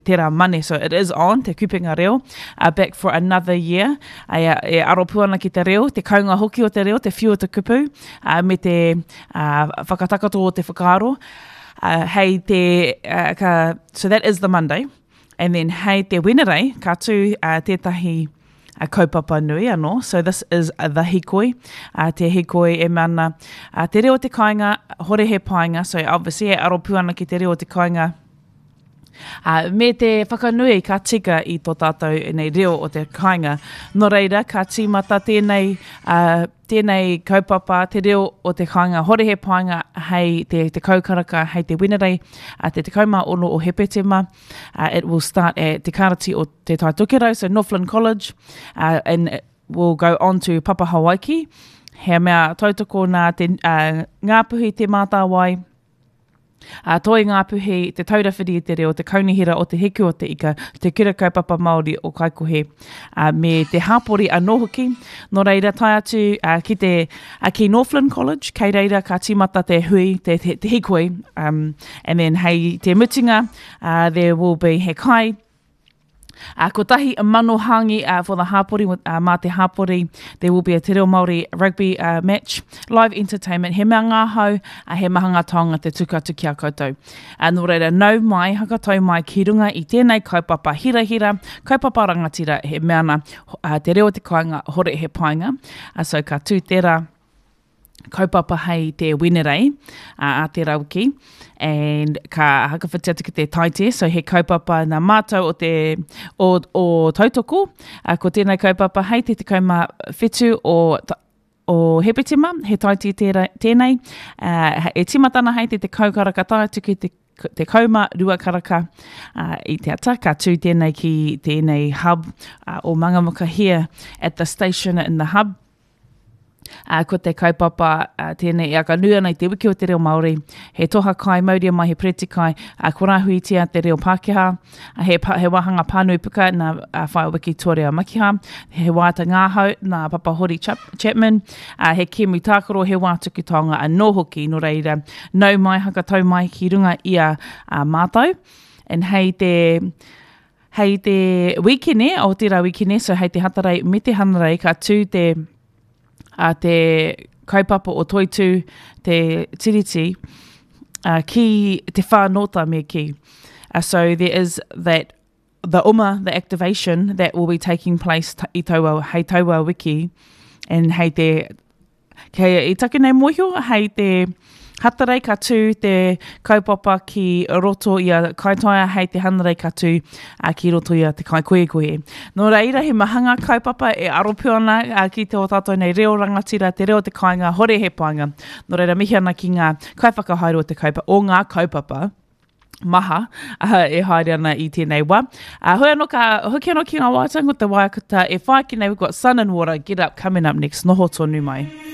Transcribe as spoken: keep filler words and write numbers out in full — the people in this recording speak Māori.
tērā mane, so it is on, te kupenga reo, uh, back for another year. Ai, uh, e aropu ana ki te reo, te kaunga hoki o te reo, te whiu o te kupu, uh, me te uh, whakatakato o te whakaaro. Uh, hei te, uh, ka, so that is the Monday. And then hei te Wenerei, ka tū uh, tētahi a kaupapa nui anō. So this is uh, the hikoi. Uh, te hikoi e mana uh, te reo te kāinga, hore he painga. So obviously e aropu ana ki te reo te kāinga. Uh, me te whakanui ka tika i tō tātou nei reo o te kāinga. Nō reira, ka tīmata tēnei, uh, tēnei kaupapa, te reo o te kāinga, hore he painga hei te, te kaukaraka, hei te Wenerei, uh, te te kauma ono o Hepetema. Uh, it will start at Te Karati o Te Taitokero, so Northland College, uh, and it will go on to Papahawaiki. He mea tautoko nā te uh, ngāpuhi te mātāwai, Uh, toi ngā puhi, te taurawhiri i te reo, te kaunihira o te hiku o te ika, te kura kaupapa Māori o Kaikohe, uh, me te hapori anō hoki. Nō reira, tai atu uh, ki te uh, ki Northland College, kei reira ka tīmata te hui, te, te, te hikoi, um, and then hei te mutinga, uh, there will be he kai. Uh, ko tahi mano hangi uh, for the hapori, uh, mā te hapori, there will be a Te Reo Māori rugby uh, match, live entertainment, he mea ngā hau, uh, he mahanga taonga te tukatu ki a koutou. Uh, nō reira, nau mai, hakatau mai ki runga i tēnei kaupapa hira hira, kaupapa rangatira, he mea na uh, te reo te kāinga, hore he painga, uh, so ka tū tērā kaupapa hei te Wenerei uh, a te rauki, and ka hakawhitia ki te taite, so he kaupapa nā mātou o te o, o tautoko, uh, ko tēnei kaupapa hei te te kauma whetu o o Hepetema, he taite tēra, tēnei, uh, e timatana hei te te kaukaraka tātu ki te te kauma rua karaka uh, i te ata, ka tū tēnei ki tēnei hub uh, o Mangamuka here at the station in the hub. Uh, ko te kaupapa uh, tēnei i aka nui ana i te wiki o te reo Māori, he toha kai mauria mai he preti kai, uh, ko rāhuitia te reo Pākehā, uh, he, he wahanga pānui puka na uh, whai wiki tōrea Makiha, he wāta ngāhau na Papa Hori Chapman, uh, he Kemu Tākaro, he wātuki taonga anō hoki, no reira, nau mai hakatau mai ki runga i a uh, mātou, and hei te hei te wikine, o tērā wikine, so hei te hatarei me te hanarei, ka tū te Uh, te kaupapa o Toitu, te tiriti, uh, ki te whānota me ki. Uh, so there is that, the uma, the activation that will be taking place ta- i taua, hei taua wiki, and hei te, kei i take nei mohio, hei te hatarei ka tū te kaupapa ki roto i a kaitaia, hei te hanarei ka tū uh, ki roto i a te kai koe koe. Nō reira, he mahanga kaupapa e aropu ana uh, ki te o tātou nei reo rangatira, te reo te kāinga, hore he painga. Nō reira, mihi ana ki ngā kaiwhakahaere o te kaupapa, o ngā kaupapa, maha, uh, e haere ana i tēnei wā. Uh, hoi anō ka, hoki anō ki ngā wātango te waiakata, e whai ki nei, we've got Sun and Water, Get Up, coming up next, noho tonu mai.